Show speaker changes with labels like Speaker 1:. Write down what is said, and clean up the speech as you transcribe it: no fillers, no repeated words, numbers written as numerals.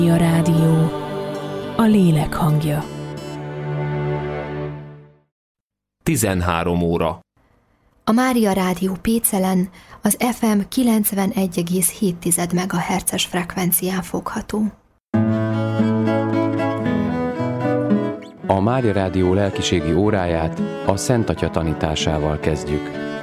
Speaker 1: A rádió, a lélek hangja.
Speaker 2: 13 óra.
Speaker 3: A Mária Rádió Pécelen az FM 91,7 MHz-es frekvencián fogható.
Speaker 4: A Mária Rádió lelkiségi óráját a Szent Atya tanításával kezdjük.